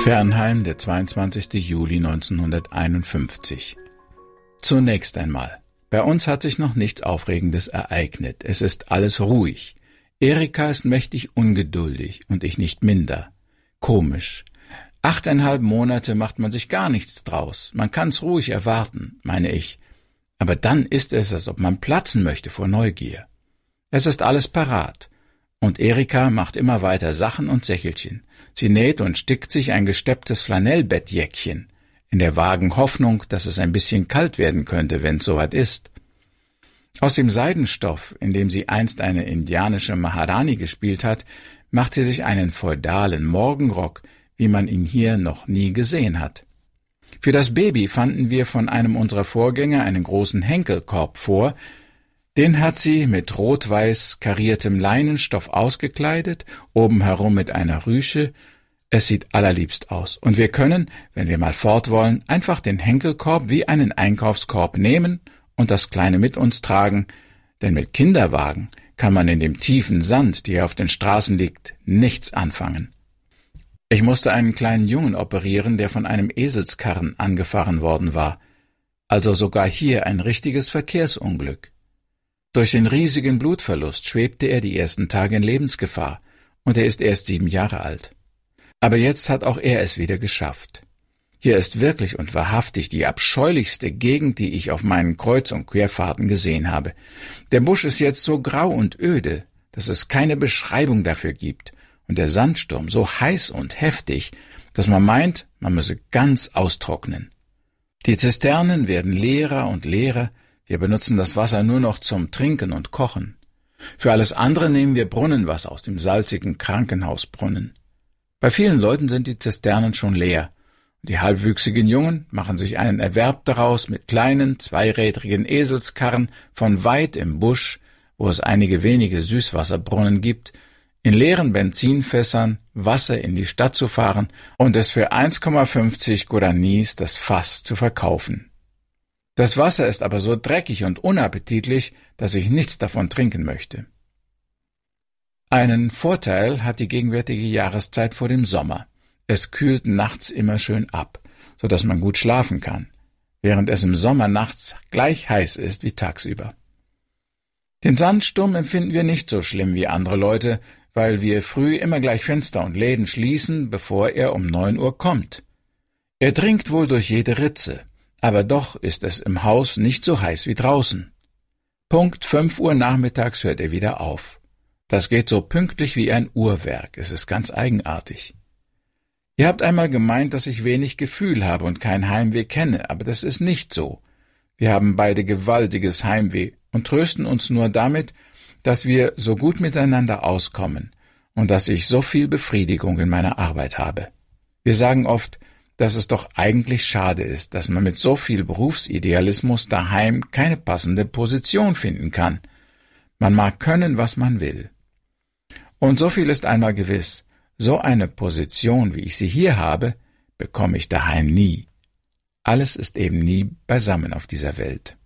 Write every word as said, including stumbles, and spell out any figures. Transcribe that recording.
Fernheim, der zweiundzwanzigster Juli neunzehnhunderteinundfünfzig. Zunächst einmal, bei uns hat sich noch nichts Aufregendes ereignet. Es ist alles ruhig. Erika ist mächtig ungeduldig und ich nicht minder. Komisch. Achteinhalb Monate macht man sich gar nichts draus. Man kann's ruhig erwarten, meine ich. Aber dann ist es, als ob man platzen möchte vor Neugier. Es ist alles parat. Und Erika macht immer weiter Sachen und Sächelchen. Sie näht und stickt sich ein gestepptes Flanellbettjäckchen, in der vagen Hoffnung, dass es ein bisschen kalt werden könnte, wenn's soweit ist. Aus dem Seidenstoff, in dem sie einst eine indianische Maharani gespielt hat, macht sie sich einen feudalen Morgenrock, wie man ihn hier noch nie gesehen hat. Für das Baby fanden wir von einem unserer Vorgänger einen großen Henkelkorb vor. Den hat sie mit rot-weiß kariertem Leinenstoff ausgekleidet, oben herum mit einer Rüsche. Es sieht allerliebst aus. Und wir können, wenn wir mal fort wollen, einfach den Henkelkorb wie einen Einkaufskorb nehmen und das Kleine mit uns tragen, denn mit Kinderwagen kann man in dem tiefen Sand, der auf den Straßen liegt, nichts anfangen. Ich musste einen kleinen Jungen operieren, der von einem Eselskarren angefahren worden war. Also sogar hier ein richtiges Verkehrsunglück. Durch den riesigen Blutverlust schwebte er die ersten Tage in Lebensgefahr, und er ist erst sieben Jahre alt. Aber jetzt hat auch er es wieder geschafft. Hier ist wirklich und wahrhaftig die abscheulichste Gegend, die ich auf meinen Kreuz- und Querfahrten gesehen habe. Der Busch ist jetzt so grau und öde, dass es keine Beschreibung dafür gibt, und der Sandsturm so heiß und heftig, dass man meint, man müsse ganz austrocknen. Die Zisternen werden leerer und leerer. Wir benutzen das Wasser nur noch zum Trinken und Kochen. Für alles andere nehmen wir Brunnenwasser aus dem salzigen Krankenhausbrunnen. Bei vielen Leuten sind die Zisternen schon leer. Die halbwüchsigen Jungen machen sich einen Erwerb daraus mit kleinen, zweirädrigen Eselskarren von weit im Busch, wo es einige wenige Süßwasserbrunnen gibt, in leeren Benzinfässern Wasser in die Stadt zu fahren und es für eins Komma fünfzig Guaranis das Fass zu verkaufen. Das Wasser ist aber so dreckig und unappetitlich, dass ich nichts davon trinken möchte. Einen Vorteil hat die gegenwärtige Jahreszeit vor dem Sommer. Es kühlt nachts immer schön ab, so dass man gut schlafen kann, während es im Sommer nachts gleich heiß ist wie tagsüber. Den Sandsturm empfinden wir nicht so schlimm wie andere Leute, weil wir früh immer gleich Fenster und Läden schließen, bevor er um neun Uhr kommt. Er dringt wohl durch jede Ritze, aber doch ist es im Haus nicht so heiß wie draußen. Punkt fünf Uhr nachmittags hört er wieder auf. Das geht so pünktlich wie ein Uhrwerk, es ist ganz eigenartig. Ihr habt einmal gemeint, dass ich wenig Gefühl habe und kein Heimweh kenne, aber das ist nicht so. Wir haben beide gewaltiges Heimweh und trösten uns nur damit, dass wir so gut miteinander auskommen und dass ich so viel Befriedigung in meiner Arbeit habe. Wir sagen oft, dass es doch eigentlich schade ist, dass man mit so viel Berufsidealismus daheim keine passende Position finden kann. Man mag können, was man will. Und so viel ist einmal gewiss, so eine Position, wie ich sie hier habe, bekomme ich daheim nie. Alles ist eben nie beisammen auf dieser Welt.